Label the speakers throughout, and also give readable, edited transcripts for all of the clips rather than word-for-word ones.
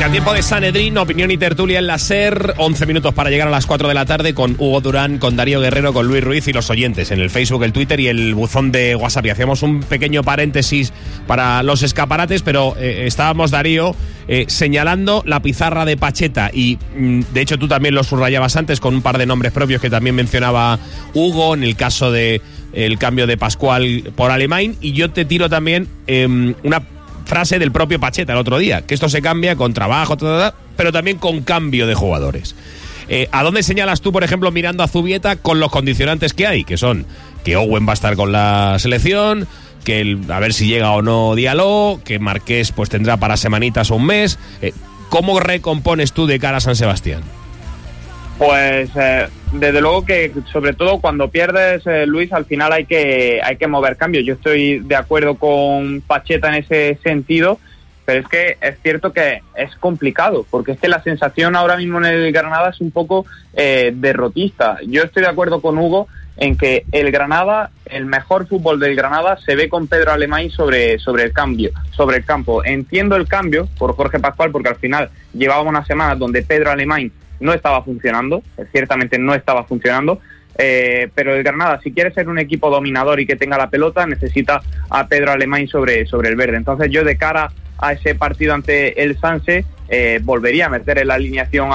Speaker 1: Venga, tiempo de Sanedrín, opinión y tertulia en la SER. 11 minutos para llegar a las 4 de la tarde con Hugo Durán, con Darío Guerrero, con Luis Ruiz y los oyentes en el Facebook, el Twitter y el buzón de WhatsApp. Y hacíamos un pequeño paréntesis para los escaparates, pero estábamos, Darío, señalando la pizarra de Pacheta. Y de hecho tú también lo subrayabas antes con un par de nombres propios que también mencionaba Hugo, en el caso de el cambio de Pascual por Alemany. Y yo te tiro también una frase del propio Pacheta el otro día, que esto se cambia con trabajo, pero también con cambio de jugadores. ¿A dónde señalas tú, por ejemplo, mirando a Zubieta con los condicionantes que hay? Que son que Owen va a estar con la selección, que a ver si llega o no Diallo, que Marqués pues tendrá para semanitas o un mes. ¿Cómo recompones tú de cara a San Sebastián?
Speaker 2: Pues desde luego que sobre todo cuando pierdes, Luis, al final hay que mover cambios. Yo estoy de acuerdo con Pacheta en ese sentido, pero es que es cierto que es complicado, porque es que la sensación ahora mismo en el Granada es un poco derrotista. Yo estoy de acuerdo con Hugo en que el Granada, el mejor fútbol del Granada se ve con Pedro Alemany sobre el campo. Entiendo el cambio por Jorge Pascual, porque al final llevábamos unas semanas donde Pedro Alemany no estaba funcionando, ciertamente no estaba funcionando, pero el Granada, si quiere ser un equipo dominador y que tenga la pelota, necesita a Pedro Alemany sobre el verde. Entonces yo, de cara a ese partido ante el Sanse, volvería a meter en la alineación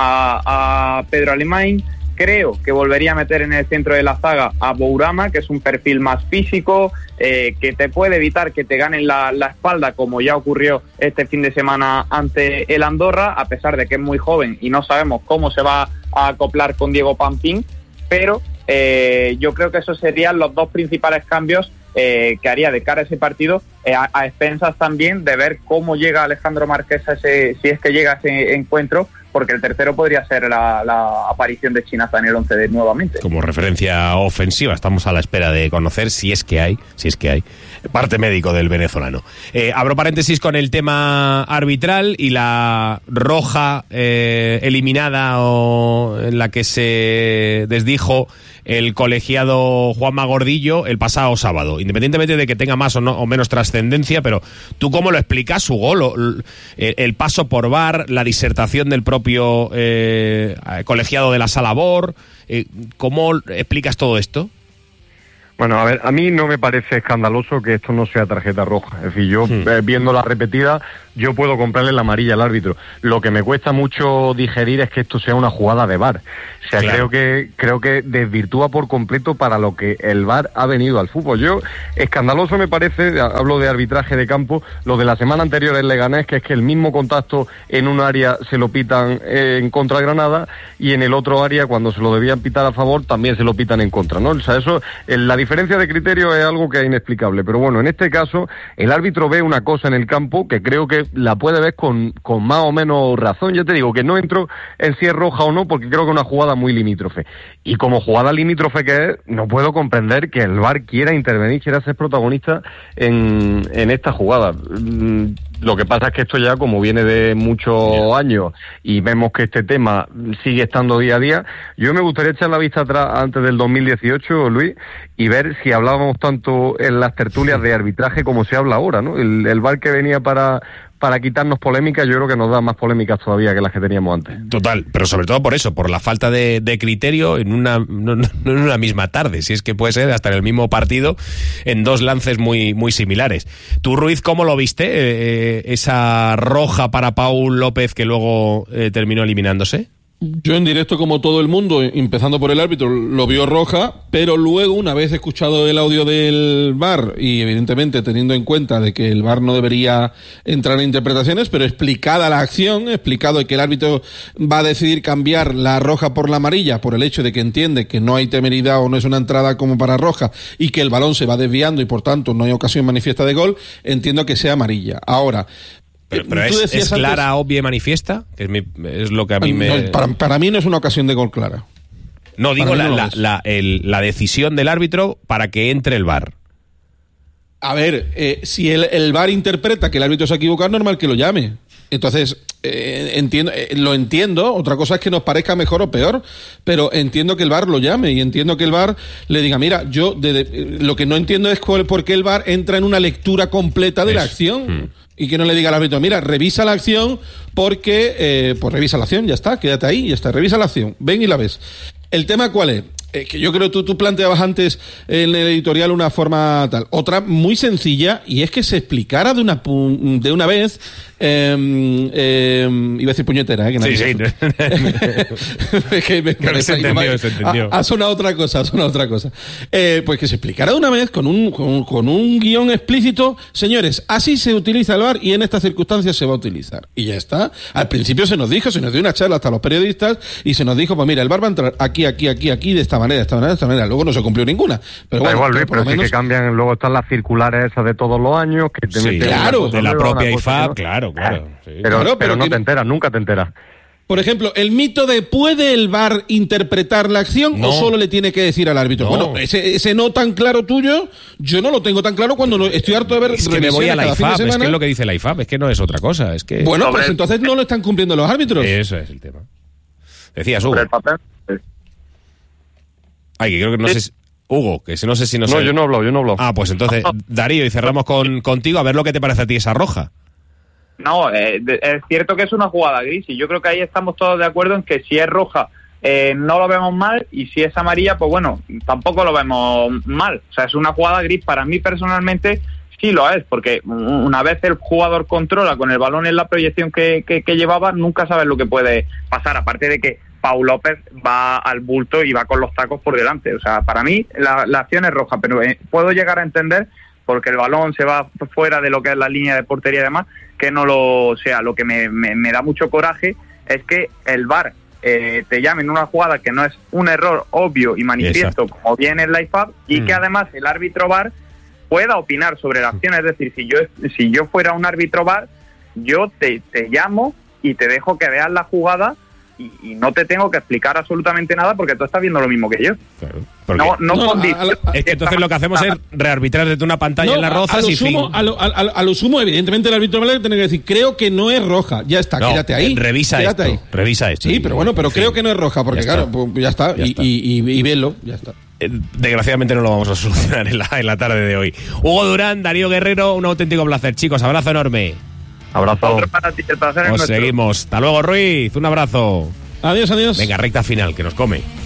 Speaker 2: a Pedro Alemany. Creo que volvería a meter en el centro de la zaga a Bourama, que es un perfil más físico, que te puede evitar que te ganen la espalda, como ya ocurrió este fin de semana ante el Andorra, a pesar de que es muy joven y no sabemos cómo se va a acoplar con Diego Pampín, pero yo creo que esos serían los dos principales cambios que haría de cara a ese partido, a expensas también de ver cómo llega Alejandro Marqués si es que llega a ese encuentro, porque el tercero podría ser la aparición de Chinaza en el 11 nuevamente. Como referencia ofensiva, estamos a la espera de conocer si es que hay parte médico del venezolano. Abro paréntesis con el tema arbitral y la roja eliminada, o en la que se desdijo el colegiado Juanma Gordillo el pasado sábado, independientemente de que tenga más o menos trascendencia. Pero ¿tú cómo lo explicas, Hugo? El paso por VAR, la disertación del propio colegiado de la Sala BOR, ¿cómo explicas todo esto?
Speaker 3: Bueno, a ver, a mí no me parece escandaloso que esto no sea tarjeta roja. Es decir, yo viendo la repetida, yo puedo comprarle la amarilla al árbitro. Lo que me cuesta mucho digerir es que esto sea una jugada de VAR. O sea, claro, creo que desvirtúa por completo para lo que el VAR ha venido al fútbol. Escandaloso me parece, hablo de arbitraje de campo, lo de la semana anterior en Leganés, que es que el mismo contacto en un área se lo pitan en contra de Granada, y en el otro área, cuando se lo debían pitar a favor, también se lo pitan en contra, ¿no? O sea, eso, la diferencia de criterio es algo que es inexplicable. Pero bueno, en este caso, el árbitro ve una cosa en el campo que creo que la puede ver con más o menos razón. Ya te digo que no entro en si es roja o no, porque creo que es una jugada muy limítrofe. Y como jugada limítrofe que es, no puedo comprender que el VAR quiera intervenir, quiera ser protagonista en esta jugada. Lo que pasa es que esto ya, como viene de muchos años y vemos que este tema sigue estando día a día, yo me gustaría echar la vista atrás antes del 2018, Luis, y ver si hablábamos tanto en las tertulias de arbitraje como se habla ahora, ¿no? El VAR que venía para quitarnos polémicas, yo creo que nos da más polémicas todavía que las que teníamos antes.
Speaker 1: Total, pero sobre todo por eso, por la falta de criterio en una misma tarde, si es que puede ser hasta en el mismo partido, en dos lances muy similares. ¿Tú, Ruiz, cómo lo viste, esa roja para Paul López que luego terminó eliminándose?
Speaker 4: Yo en directo, como todo el mundo, empezando por el árbitro, lo vio roja, pero luego, una vez escuchado el audio del VAR y evidentemente teniendo en cuenta de que el VAR no debería entrar en interpretaciones, pero explicada la acción, explicado que el árbitro va a decidir cambiar la roja por la amarilla por el hecho de que entiende que no hay temeridad o no es una entrada como para roja y que el balón se va desviando y por tanto no hay ocasión manifiesta de gol, entiendo que sea amarilla. Ahora,
Speaker 1: pero es clara, antes, obvia y manifiesta, que es lo que a mí me...
Speaker 4: Para mí no es una ocasión de gol clara.
Speaker 1: No, digo la decisión del árbitro para que entre el VAR.
Speaker 4: A ver, si el VAR interpreta que el árbitro se ha equivocado, es normal que lo llame. Entonces, lo entiendo. Otra cosa es que nos parezca mejor o peor, pero entiendo que el VAR lo llame y entiendo que el VAR le diga, mira, yo lo que no entiendo es por qué el VAR entra en una lectura completa de la acción. Y que no le diga al árbitro, mira, revisa la acción porque... pues revisa la acción, ya está, quédate ahí, ya está, revisa la acción, ven y la ves. ¿El tema cuál es? Que yo creo que tú planteabas antes en el editorial una forma tal. Otra muy sencilla, y es que se explicara de una vez... iba a decir puñetera, que
Speaker 1: sí. Se entendió.
Speaker 4: Ha sonado otra cosa. Pues que se explicara de una vez con un guión explícito, señores, así se utiliza el VAR y en estas circunstancias se va a utilizar. Y ya está. Al principio se nos dio una charla hasta los periodistas y se nos dijo, pues mira, el VAR va a entrar aquí, de esta manera. Luego no se cumplió ninguna. Pero bueno,
Speaker 3: igual, Luis, pero sí que cambian, luego están las circulares esas de todos los años, que te meten
Speaker 1: claro, de la propia IFAB, claro.
Speaker 3: Sí. Pero no te enteras, nunca te enteras.
Speaker 4: Por ejemplo, el mito de ¿puede el VAR interpretar la acción o solo le tiene que decir al árbitro? No. Bueno, ese no tan claro tuyo, yo no lo tengo tan claro cuando estoy harto de ver.
Speaker 1: Es que me voy a la IFAB, es que es lo que dice la IFAB, es que no es otra cosa. Es que...
Speaker 4: Bueno, pues entonces no lo están cumpliendo los árbitros.
Speaker 1: Eso es el tema. Decías, Hugo. Ay, que creo que no sé. Hugo, que no sé si no sé.
Speaker 3: No, yo no hablo.
Speaker 1: Ah, pues entonces, Darío, y cerramos contigo a ver lo que te parece a ti esa roja.
Speaker 2: No, es cierto que es una jugada gris y yo creo que ahí estamos todos de acuerdo en que si es roja no lo vemos mal y si es amarilla, pues bueno, tampoco lo vemos mal. O sea, es una jugada gris. Para mí personalmente sí lo es, porque una vez el jugador controla con el balón en la proyección que llevaba, nunca sabes lo que puede pasar, aparte de que Pau López va al bulto y va con los tacos por delante. O sea, para mí la acción es roja, pero puedo llegar a entender, porque el balón se va fuera de lo que es la línea de portería y demás, que no lo sea. Lo que me da mucho coraje es que el VAR te llame en una jugada que no es un error obvio y manifiesto, exacto, como viene en la IFAB, y que además el árbitro VAR pueda opinar sobre la acción. Es decir, si yo fuera un árbitro VAR, yo te llamo y te dejo que veas la jugada y no te tengo que explicar absolutamente nada porque tú estás viendo lo mismo que yo. Claro.
Speaker 1: Es que entonces lo que hacemos es rearbitrar desde una pantalla en las rozas y fin.
Speaker 4: A lo sumo, evidentemente, el árbitro va a tener que decir, creo que no es roja. Ya está, quédate ahí.
Speaker 1: Revisa esto.
Speaker 4: Sí, pero bueno, pero creo que no es roja, porque claro, pues ya está. Y velo, ya está.
Speaker 1: Desgraciadamente no lo vamos a solucionar en la tarde de hoy. Hugo Durán, Darío Guerrero, un auténtico placer, chicos. Abrazo enorme.
Speaker 3: Abrazo.
Speaker 2: Otro para ti, el placer es
Speaker 1: Nos
Speaker 2: nuestro.
Speaker 1: seguimos. Hasta luego, Ruiz. Un abrazo.
Speaker 4: Adiós.
Speaker 1: Venga, recta final, que nos come.